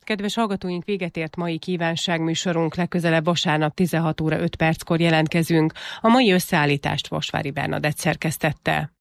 Kedves hallgatóink, véget ért mai kívánságműsorunk, legközelebb vasárnap 16 óra 5 perckor jelentkezünk. A mai összeállítást Vasvári Bernadett szerkesztette.